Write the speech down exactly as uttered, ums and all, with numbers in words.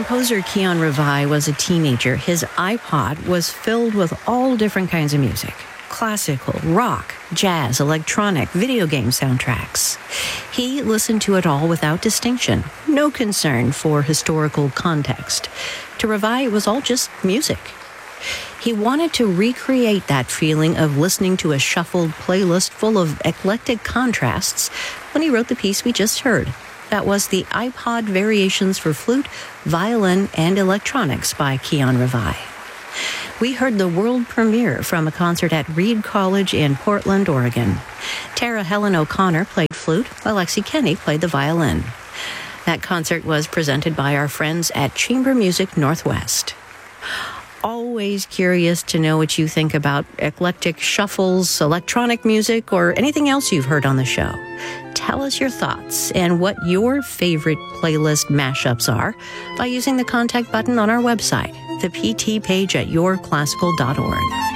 composer Keon Revai was a teenager, his iPod was filled with all different kinds of music. Classical, rock, jazz, electronic, video game soundtracks. He listened to it all without distinction, no concern for historical context. To Revai, it was all just music. He wanted to recreate that feeling of listening to a shuffled playlist full of eclectic contrasts when he wrote the piece we just heard. That was the iPod Variations for Flute, Violin, and Electronics by Keon Revai. We heard the world premiere from a concert at Reed College in Portland, Oregon. Tara Helen O'Connor played flute, while Lexi Kenny played the violin. That concert was presented by our friends at Chamber Music Northwest. Always curious to know what you think about eclectic shuffles, electronic music, or anything else you've heard on the show. Tell us your thoughts and what your favorite playlist mashups are by using the contact button on our website, the P T page at your classical dot org.